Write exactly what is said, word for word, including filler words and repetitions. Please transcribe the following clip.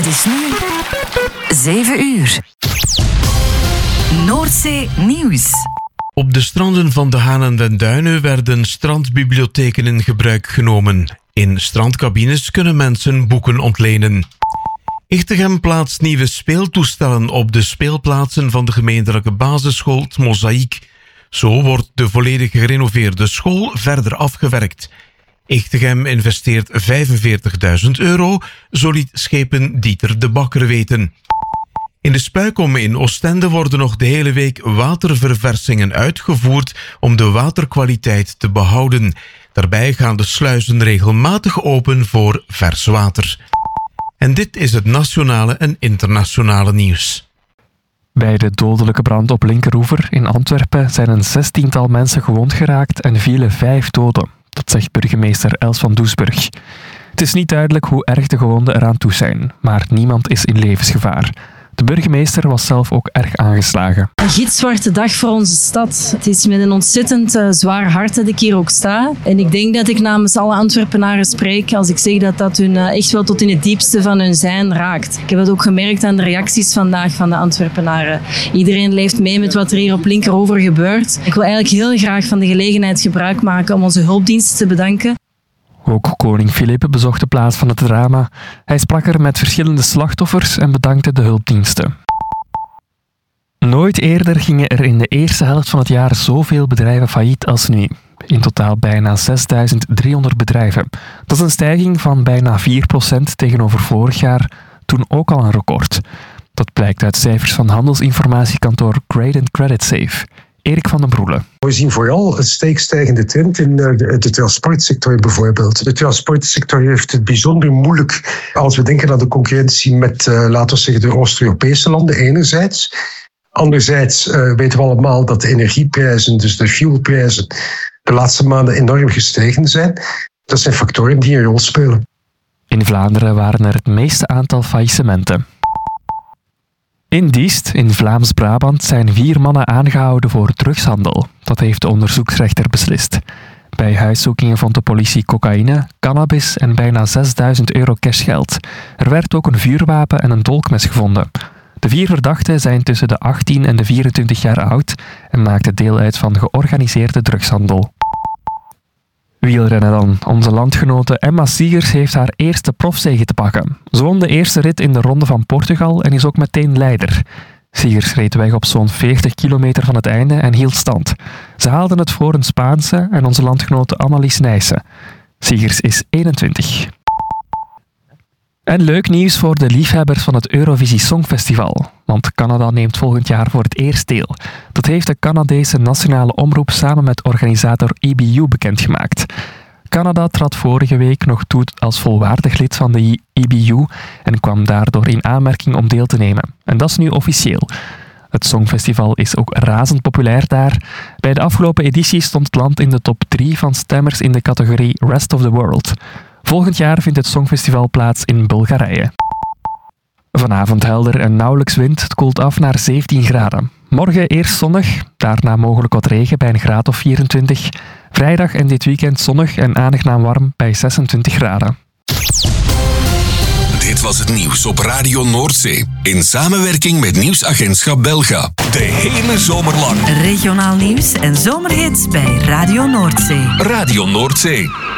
Het is nu zeven uur. Noordzee Nieuws. Op de stranden van de Haan en den Duinen werden strandbibliotheken in gebruik genomen. In strandcabines kunnen mensen boeken ontlenen. Ichtegem plaatst nieuwe speeltoestellen op de speelplaatsen van de gemeentelijke basisschool 't Mozaïek. Zo wordt de volledig gerenoveerde school verder afgewerkt. Ichtegem investeert vijfenveertigduizend euro, zo liet schepen Dieter de Bakker weten. In de Spuikom in Oostende worden nog de hele week waterverversingen uitgevoerd om de waterkwaliteit te behouden. Daarbij gaan de sluizen regelmatig open voor vers water. En dit is het nationale en internationale nieuws. Bij de dodelijke brand op Linkeroever in Antwerpen zijn een zestiental mensen gewond geraakt en vielen vijf doden. Dat zegt burgemeester Els van Doesburg. Het is niet duidelijk hoe erg de gewonden eraan toe zijn, maar niemand is in levensgevaar. De burgemeester was zelf ook erg aangeslagen. Een gitzwarte dag voor onze stad. Het is met een ontzettend uh, zwaar hart dat ik hier ook sta. En ik denk dat ik namens alle Antwerpenaren spreek als ik zeg dat dat hun uh, echt wel tot in het diepste van hun zijn raakt. Ik heb het ook gemerkt aan de reacties vandaag van de Antwerpenaren. Iedereen leeft mee met wat er hier op Linkeroever gebeurt. Ik wil eigenlijk heel graag van de gelegenheid gebruik maken om onze hulpdiensten te bedanken. Ook koning Filip bezocht de plaats van het drama. Hij sprak er met verschillende slachtoffers en bedankte de hulpdiensten. Nooit eerder gingen er in de eerste helft van het jaar zoveel bedrijven failliet als nu. In totaal bijna zesduizend driehonderd bedrijven. Dat is een stijging van bijna vier procent tegenover vorig jaar, toen ook al een record. Dat blijkt uit cijfers van handelsinformatiekantoor Grade and Credit Safe. Erik van den Broele. We zien vooral een steeds stijgende trend in de, de transportsector bijvoorbeeld. De transportsector heeft het bijzonder moeilijk als we denken aan de concurrentie met, uh, laten we zeggen, de Oost-Europese landen enerzijds. Anderzijds uh, weten we allemaal dat de energieprijzen, dus de fuelprijzen, de laatste maanden enorm gestegen zijn. Dat zijn factoren die een rol spelen. In Vlaanderen waren er het meeste aantal faillissementen. In Diest, in Vlaams-Brabant, zijn vier mannen aangehouden voor drugshandel. Dat heeft de onderzoeksrechter beslist. Bij huiszoekingen vond de politie cocaïne, cannabis en bijna zesduizend euro cashgeld. Er werd ook een vuurwapen en een dolkmes gevonden. De vier verdachten zijn tussen de achttien en de vierentwintig jaar oud en maakten deel uit van georganiseerde drugshandel. Wielrennen dan. Onze landgenote Emma Siegers heeft haar eerste profzege te pakken. Ze won de eerste rit in de Ronde van Portugal en is ook meteen leider. Siegers reed weg op zo'n veertig kilometer van het einde en hield stand. Ze haalden het voor een Spaanse en onze landgenote Annelies Nijssen. Siegers is eenentwintig. En leuk nieuws voor de liefhebbers van het Eurovisie Songfestival. Want Canada neemt volgend jaar voor het eerst deel. Dat heeft de Canadese nationale omroep samen met organisator E B U bekendgemaakt. Canada trad vorige week nog toe als volwaardig lid van de E B U en kwam daardoor in aanmerking om deel te nemen. En dat is nu officieel. Het Songfestival is ook razend populair daar. Bij de afgelopen editie stond het land in de top drie van stemmers in de categorie Rest of the World. Volgend jaar vindt het Songfestival plaats in Bulgarije. Vanavond helder en nauwelijks wind. Het koelt af naar zeventien graden. Morgen eerst zonnig, daarna mogelijk wat regen bij een graad of vierentwintig. Vrijdag en dit weekend zonnig en aangenaam warm bij zesentwintig graden. Dit was het nieuws op Radio Noordzee. In samenwerking met Nieuwsagentschap Belga. De hele zomer lang. Regionaal nieuws en zomerhits bij Radio Noordzee. Radio Noordzee.